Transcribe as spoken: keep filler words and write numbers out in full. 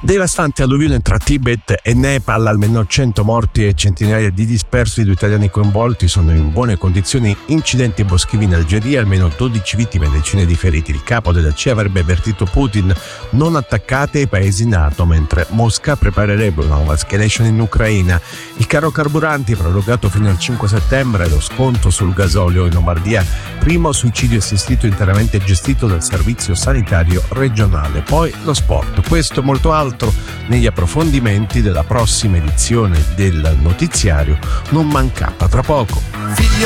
Devastante alluvione tra Tibet e Nepal, almeno cento morti e centinaia di dispersi, due italiani coinvolti, sono in buone condizioni. Incidenti boschivi in Algeria, almeno dodici vittime e decine di feriti. Il capo della C E A avrebbe avvertito Putin: non attaccate i paesi NATO, mentre Mosca preparerebbe una nuova escalation in Ucraina. Il caro carburanti prorogato fino al cinque settembre, lo sconto sul gasolio in Lombardia, primo suicidio assistito interamente gestito dal servizio sanitario regionale. Poi lo sport, questo e molto altro negli approfondimenti della prossima edizione del notiziario Non Mancapa tra poco.